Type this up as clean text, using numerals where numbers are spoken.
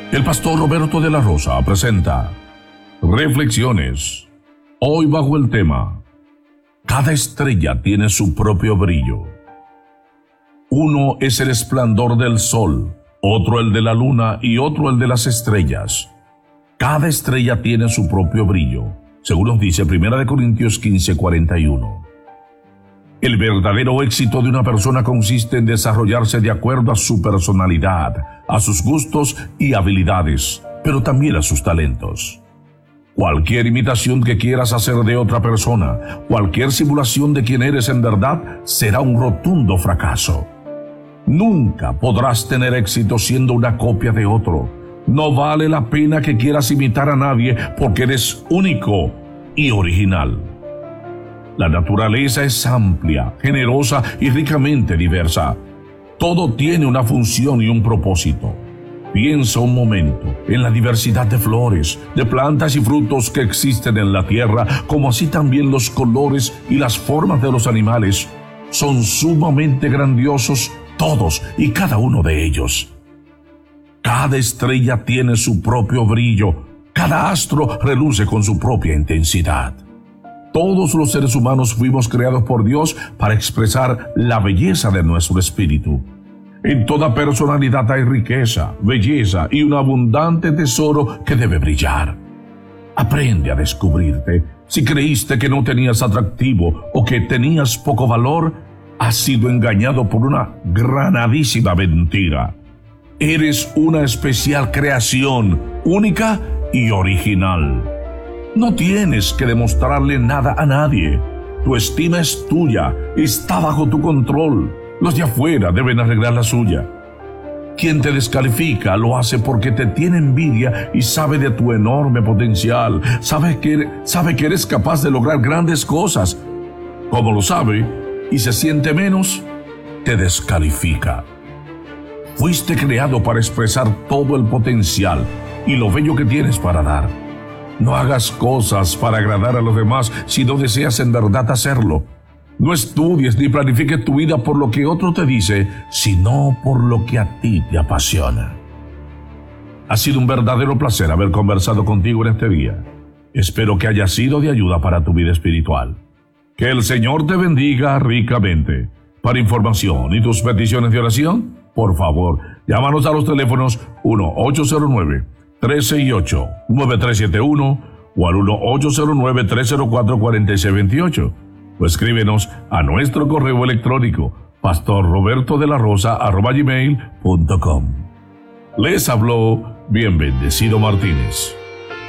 El pastor Roberto de la Rosa presenta Reflexiones. Hoy bajo el tema: cada estrella tiene su propio brillo. Uno es el esplendor del sol, otro el de la luna y otro el de las estrellas. Cada estrella tiene su propio brillo, según nos dice 1 Corintios 15:41. El verdadero éxito de una persona consiste en desarrollarse de acuerdo a su personalidad, a sus gustos y habilidades, pero también a sus talentos. Cualquier imitación que quieras hacer de otra persona, cualquier simulación de quien eres en verdad, será un rotundo fracaso. Nunca podrás tener éxito siendo una copia de otro. No vale la pena que quieras imitar a nadie porque eres único y original. La naturaleza es amplia, generosa y ricamente diversa. Todo tiene una función y un propósito. Piensa un momento en la diversidad de flores, de plantas y frutos que existen en la tierra, como así también los colores y las formas de los animales. Son sumamente grandiosos todos y cada uno de ellos. Cada estrella tiene su propio brillo, cada astro reluce con su propia intensidad. Todos los seres humanos fuimos creados por Dios para expresar la belleza de nuestro espíritu. En toda personalidad hay riqueza, belleza y un abundante tesoro que debe brillar. Aprende a descubrirte. Si creíste que no tenías atractivo o que tenías poco valor, has sido engañado por una granadísima mentira. Eres una especial creación, única y original. No tienes que demostrarle nada a nadie. Tu estima es tuya, está bajo tu control. Los de afuera deben arreglar la suya. Quien te descalifica lo hace porque te tiene envidia y sabe de tu enorme potencial. Sabe que eres capaz de lograr grandes cosas. Como lo sabe y se siente menos, te descalifica. Fuiste creado para expresar todo el potencial y lo bello que tienes para dar. No hagas cosas para agradar a los demás si no deseas en verdad hacerlo. No estudies ni planifiques tu vida por lo que otro te dice, sino por lo que a ti te apasiona. Ha sido un verdadero placer haber conversado contigo en este día. Espero que haya sido de ayuda para tu vida espiritual. Que el Señor te bendiga ricamente. Para información y tus peticiones de oración, por favor, llámanos a los teléfonos 1-809-368-9371 o al 1-809-304-4628. O escríbenos a nuestro correo electrónico pastorrobertodelarosa@gmail.com. Les habló Bien Bendecido Martínez.